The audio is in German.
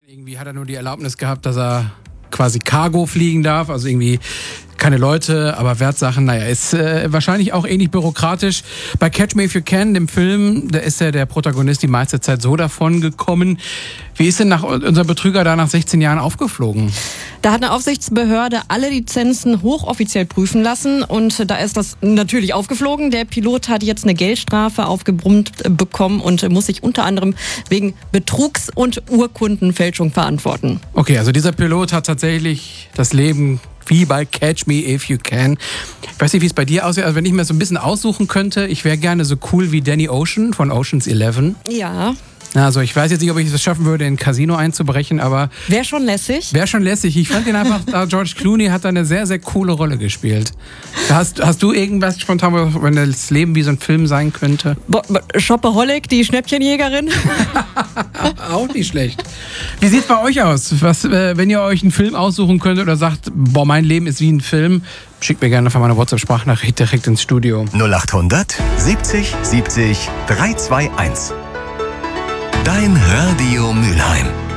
Irgendwie hat er nur die Erlaubnis gehabt, dass er quasi Cargo fliegen darf, also irgendwie keine Leute, aber Wertsachen, naja, ist wahrscheinlich auch ähnlich bürokratisch. Bei Catch Me If You Can, dem Film, da ist ja der Protagonist die meiste Zeit so davon gekommen. Wie ist denn unser Betrüger da nach 16 Jahren aufgeflogen? Da hat eine Aufsichtsbehörde alle Lizenzen hochoffiziell prüfen lassen und da ist das natürlich aufgeflogen. Der Pilot hat jetzt eine Geldstrafe aufgebrummt bekommen und muss sich unter anderem wegen Betrugs- und Urkundenfälschung verantworten. Okay, also dieser Pilot hat tatsächlich das Leben wie bei Catch Me If You Can. Ich weiß nicht, wie es bei dir aussieht. Also wenn ich mir so ein bisschen aussuchen könnte, ich wäre gerne so cool wie Danny Ocean von Ocean's 11. Ja. Also ich weiß jetzt nicht, ob ich es schaffen würde, in ein Casino einzubrechen, aber... Wäre schon lässig. Wäre schon lässig. Ich fand ihn einfach, George Clooney hat da eine sehr, sehr coole Rolle gespielt. Hast du irgendwas spontan, wenn das Leben wie so ein Film sein könnte? Shopaholic, die Schnäppchenjägerin. Auch nicht schlecht. Wie sieht's bei euch aus? Wenn ihr euch einen Film aussuchen könntet oder sagt, boah, mein Leben ist wie ein Film, schickt mir gerne einfach mal eine WhatsApp-Sprachnachricht direkt ins Studio. 0800 70 70 321. Dein Radio Mülheim.